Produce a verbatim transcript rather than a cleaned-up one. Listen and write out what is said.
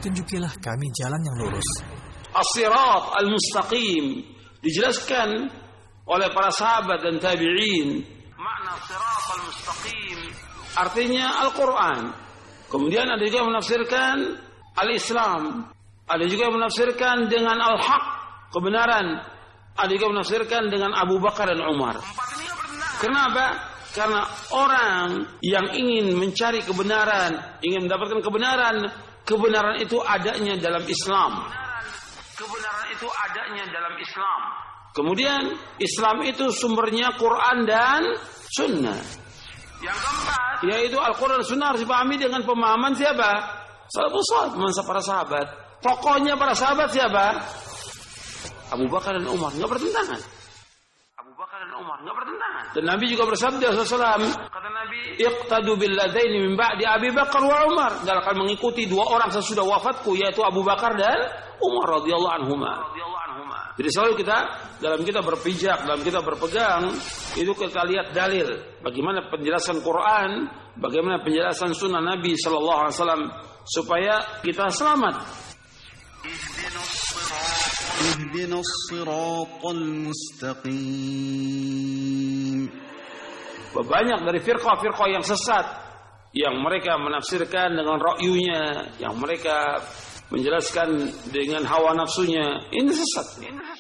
tunjukilah kami jalan yang lurus. As-sirat al-mustaqim dijelaskan oleh para sahabat dan tabi'in. Makna sirat al-mustaqim artinya Al-Quran. Kemudian ada juga yang menafsirkan al-Islam. Ada juga yang menafsirkan dengan al-haq, kebenaran. Ada juga yang menafsirkan dengan Abu Bakar dan Umar. Kenapa? Karena orang yang ingin mencari kebenaran, ingin mendapatkan kebenaran, kebenaran itu adanya dalam Islam. Kebenaran itu adanya dalam Islam. Kemudian Islam itu sumbernya Quran dan Sunnah. Yang keempat, yaitu Al-Quran dan Sunnah harus dipahami dengan pemahaman siapa? Salafus saleh, masa para sahabat. Tokohnya para sahabat siapa? Abu Bakar dan Umar, nggak bertentangan. Abu Bakar dan Umar nggak bertentangan. Dan Nabi juga bersabda sallallahu alaihi wasallam, kata Nabi, iqtadu bil ladaini min ba'di Abi Bakar wa Umar. Dan akan mengikuti dua orang sesudah wafatku, yaitu Abu Bakar dan Umar radhiyallahu anhuma. Jadi selalu kita dalam kita berpijak, dalam kita berpegang, itu kita lihat dalil bagaimana penjelasan Quran, bagaimana penjelasan Sunnah Nabi sallallahu alaihi wasallam supaya kita selamat. Ihdinas siratal mustaqim. Banyak dari firqah-firqah yang sesat yang mereka menafsirkan dengan ra'yunya, yang mereka menjelaskan dengan hawa nafsunya. Ini sesat.